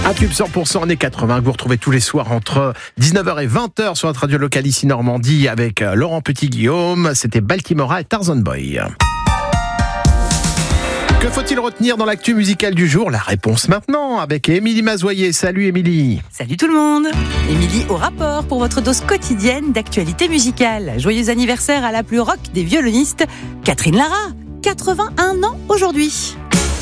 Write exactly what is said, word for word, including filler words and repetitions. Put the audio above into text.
Un tube cent pour cent années quatre-vingts que vous retrouvez tous les soirs entre dix-neuf heures et vingt heures sur notre radio locale ici Normandie avec Laurent Petit-Guillaume. C'était Baltimora et Tarzan Boy. Que faut-il retenir dans l'actu musicale du jour? La réponse maintenant avec Émilie Mazoyer. Salut Émilie. Salut tout le monde. Émilie au rapport pour votre dose quotidienne d'actualité musicale. Joyeux anniversaire à la plus rock des violonistes, Catherine Lara. quatre-vingt-un ans aujourd'hui.